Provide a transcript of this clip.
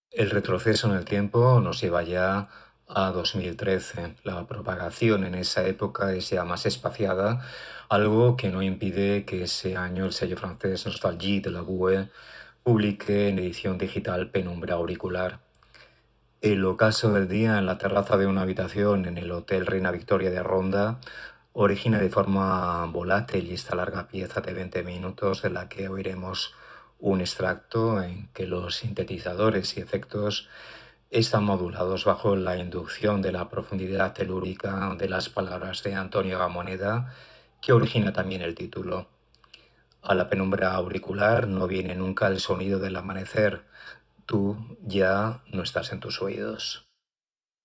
El retroceso en el tiempo nos lleva ya a 2013. La propagación en esa época es ya más espaciada, algo que no impide que ese año el sello francés Nostalgie de la BUE publique en edición digital Penumbra Auricular. El ocaso del día en la terraza de una habitación en el Hotel Reina Victoria de Ronda origina de forma volátil esta larga pieza de 20 minutos de la que oiremos un extracto en que los sintetizadores y efectos están modulados bajo la inducción de la profundidad telúrica de las palabras de Antonio Gamoneda, que origina también el título. A la penumbra auricular no viene nunca el sonido del amanecer. Tú ya no estás en tus oídos.